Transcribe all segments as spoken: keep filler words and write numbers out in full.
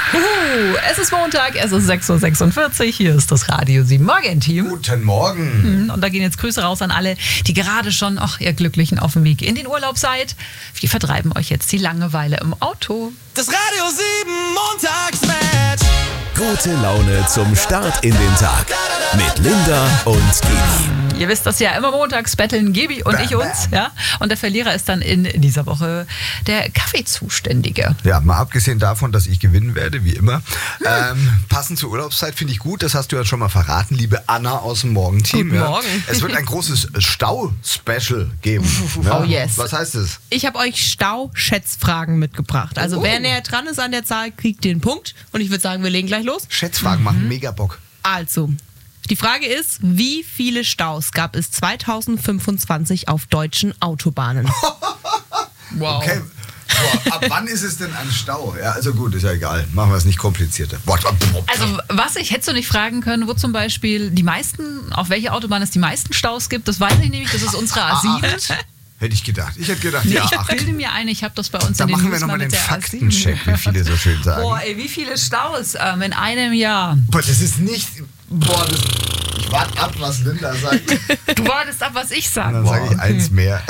Uhu, es ist Montag, es ist sechs Uhr sechsundvierzig, hier ist das Radio sieben Morgen-Team. Guten Morgen. Und da gehen jetzt Grüße raus an alle, die gerade schon, ach, ihr Glücklichen, auf dem Weg in den Urlaub seid. Wir vertreiben euch jetzt die Langeweile im Auto. Das Radio sieben Montagsmatch. Gute Laune zum Start in den Tag mit Linda und Gibi. Ihr wisst das ja, immer montags betteln Gibi und Bam, ich uns. bam. Ja? Und der Verlierer ist dann in dieser Woche der Kaffeezuständige. Ja, mal abgesehen davon, dass ich gewinnen werde, wie immer. Ähm, passend zur Urlaubszeit finde ich gut, das hast du ja schon mal verraten, liebe Anna aus dem Morgenteam. Guten ja. Morgen. Es wird ein großes Stau-Special geben. Ja. Oh yes. Was heißt es? Ich habe euch Stauschätzfragen mitgebracht. Also Oh. wer näher dran ist an der Zahl, kriegt den Punkt. Und ich würde sagen, wir legen gleich los. Schätzfragen machen mega Bock. Also, die Frage ist, wie viele Staus gab es zweitausendfünfundzwanzig auf deutschen Autobahnen? Wow. Okay. Boah, ab wann ist es denn ein Stau? Ja, also gut, ist ja egal. Machen wir es nicht komplizierter. Boah, Also was ich hättest du nicht fragen können, wo zum Beispiel die meisten, auf welche Autobahn es die meisten Staus gibt, das weiß ich nämlich, das ist unsere A sieben. hätte ich gedacht. Ich hätte gedacht, Nee, ja, ich acht. bilde mir ein, ich habe das bei uns Da in den machen wir News nochmal mal den mit der A sieben. Faktencheck, wie viele so schön sagen. Boah, ey, wie viele Staus ähm, in einem Jahr? Boah, das ist nicht... Boah, das, ich warte ab, was Linda sagt. Du wartest ab, was ich Und sage. dann sage ich eins mehr.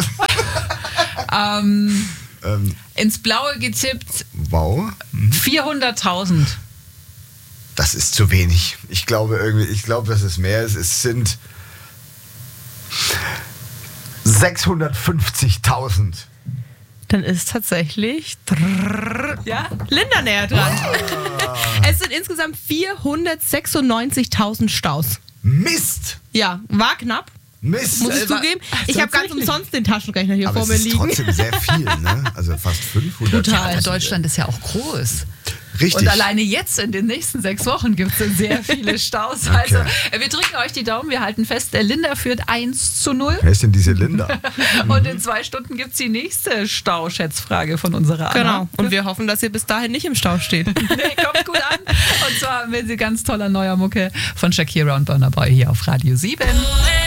Ähm, ähm, ins Blaue getippt wow. vierhunderttausend. Das ist zu wenig. Ich glaube irgendwie, ich glaube, dass es mehr ist. Es sind sechshundertfünfzigtausend. Dann ist tatsächlich Ja? Linda näher dran. Es sind insgesamt vierhundertsechsundneunzigtausend Staus. Mist! Ja, war knapp, Mist! muss ich Selber- zugeben. Ich habe ganz Tatsächlich. umsonst den Taschenrechner hier Aber vor es mir ist liegen. trotzdem sehr viel, ne? Also fast fünfhundert. Ja, aber Deutschland ist ja auch groß. Richtig. Und alleine jetzt in den nächsten sechs Wochen gibt es sehr viele Staus. Also äh, wir drücken euch die Daumen, wir halten fest, der Linda führt eins zu null. Wer ist denn diese Linda? Und in zwei Stunden gibt es die nächste Stauschätzfrage von unserer Anna. Genau. Und wir hoffen, dass ihr bis dahin nicht im Stau steht. Nee, kommt gut an. Und zwar mit ganz toller neuer Mucke von Shakira und Burna Boy hier auf Radio sieben.